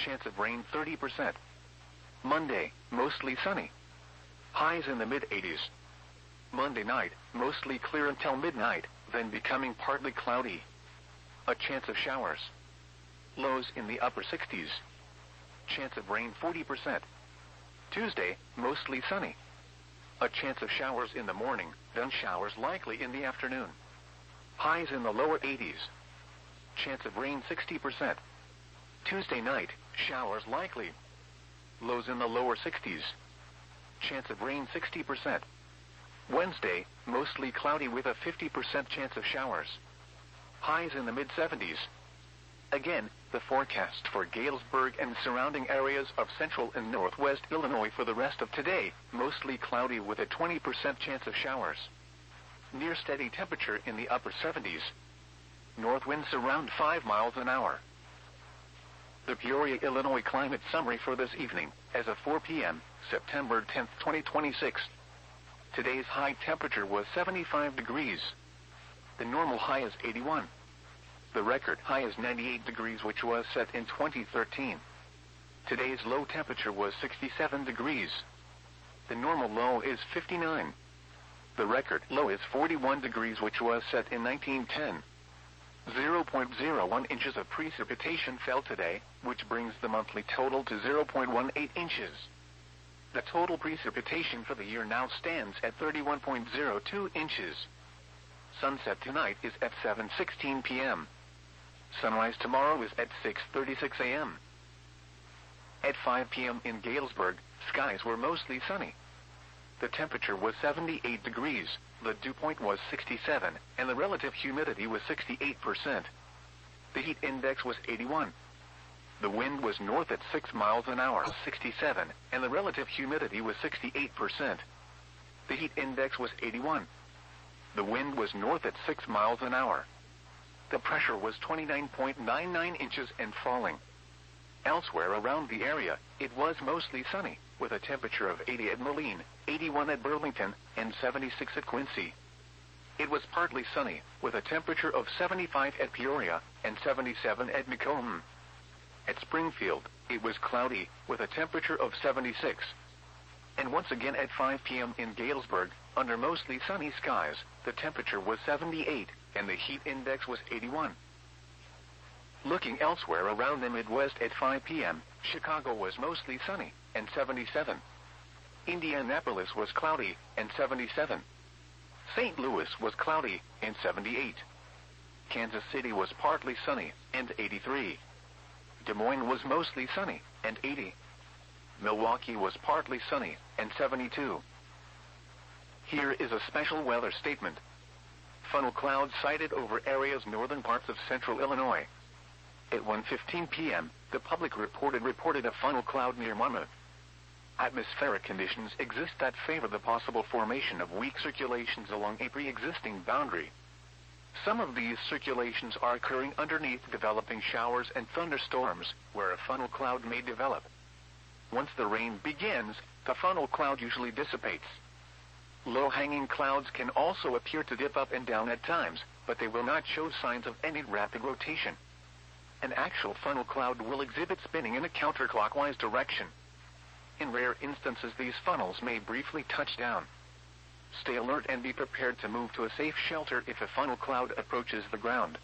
chance of rain 30%. Monday, mostly sunny. Highs in the mid-80s. Monday night, mostly clear until midnight, then becoming partly cloudy. A chance of showers. Lows in the upper 60s. Chance of rain 40%. Tuesday, mostly sunny. A chance of showers in the morning, then showers likely in the afternoon. Highs in the lower 80s. Chance of rain 60%. Tuesday night, showers likely. Lows in the lower 60s. Chance of rain 60%. Wednesday, mostly cloudy with a 50% chance of showers. Highs in the mid-70s. Again, the forecast for Galesburg and surrounding areas of central and northwest Illinois for the rest of today, mostly cloudy with a 20% chance of showers. Near steady temperature in the upper 70s. North winds around 5 miles an hour. The Peoria, Illinois climate summary for this evening, as of 4 p.m., September 10, 2026. Today's high temperature was 75 degrees. The normal high is 81. The record high is 98 degrees, which was set in 2013. Today's low temperature was 67 degrees. The normal low is 59. The record low is 41 degrees, which was set in 1910. 0.01 inches of precipitation fell today, which brings the monthly total to 0.18 inches. The total precipitation for the year now stands at 31.02 inches. Sunset tonight is at 7:16 p.m. Sunrise tomorrow is at 6:36 a.m. At 5 p.m. in Galesburg, skies were mostly sunny. The temperature was 78 degrees, the dew point was 67, and the relative humidity was 68%. The heat index was 81. The wind was north at 6 miles an hour, 67, and the relative humidity was 68%. The heat index was 81. The wind was north at 6 miles an hour. The pressure was 29.99 inches and falling. Elsewhere around the area, it was mostly sunny, with a temperature of 80 at Moline, 81 at Burlington, and 76 at Quincy. It was partly sunny, with a temperature of 75 at Peoria, and 77 at Macomb. At Springfield, it was cloudy, with a temperature of 76. And once again at 5 p.m. in Galesburg, under mostly sunny skies, the temperature was 78, and the heat index was 81. Looking elsewhere around the Midwest at 5 p.m., Chicago was mostly sunny, and 77. Indianapolis was cloudy, and 77. St. Louis was cloudy, and 78. Kansas City was partly sunny, and 83. Des Moines was mostly sunny, and 80. Milwaukee was partly sunny, and 72. Here is a special weather statement. Funnel clouds sighted over areas northern parts of central Illinois. At 1:15 p.m., the public reported a funnel cloud near Monmouth. Atmospheric conditions exist that favor the possible formation of weak circulations along a pre-existing boundary. Some of these circulations are occurring underneath developing showers and thunderstorms, where a funnel cloud may develop. Once the rain begins, the funnel cloud usually dissipates. Low-hanging clouds can also appear to dip up and down at times, but they will not show signs of any rapid rotation. An actual funnel cloud will exhibit spinning in a counterclockwise direction. In rare instances, these funnels may briefly touch down. Stay alert and be prepared to move to a safe shelter if a funnel cloud approaches the ground.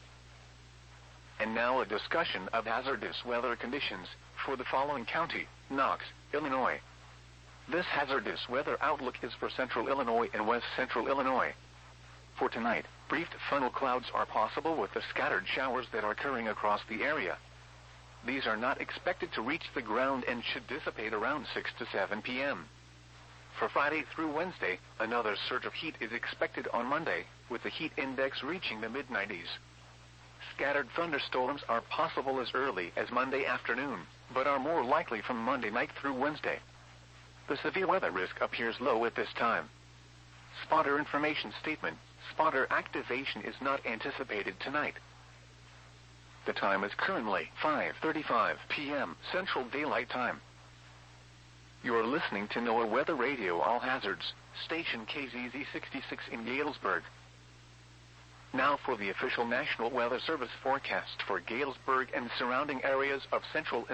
And now a discussion of hazardous weather conditions for the following county: Knox, Illinois. This hazardous weather outlook is for central Illinois and west central Illinois. For tonight, brief funnel clouds are possible with the scattered showers that are occurring across the area. These are not expected to reach the ground and should dissipate around 6 to 7 p.m. For Friday through Wednesday, another surge of heat is expected on Monday, with the heat index reaching the mid-90s. Scattered thunderstorms are possible as early as Monday afternoon, but are more likely from Monday night through Wednesday. The severe weather risk appears low at this time. Spotter information statement: spotter activation is not anticipated tonight. The time is currently 5:35 p.m. Central Daylight Time. You're listening to NOAA Weather Radio All Hazards, station KZZ 66 in Galesburg. Now for the official National Weather Service forecast for Galesburg and surrounding areas of central